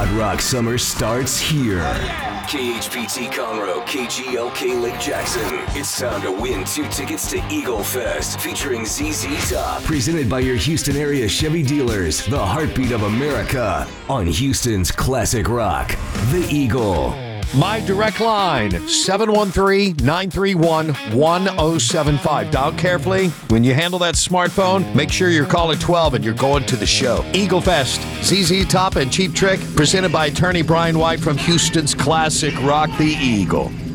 Hard Rock Summer starts here. KHPT Conroe, KGLK Lake Jackson. It's time to win 2 tickets to Eagle Fest featuring ZZ Top. Presented by your Houston area Chevy dealers, the heartbeat of America on Houston's classic rock, The Eagle. My direct line, 713-931-1075. Dial carefully. When you handle that smartphone, make sure you're calling 12 and you're going to the show. Eagle Fest, ZZ Top and Cheap Trick, presented by attorney Brian White from Houston's classic rock, The Eagle.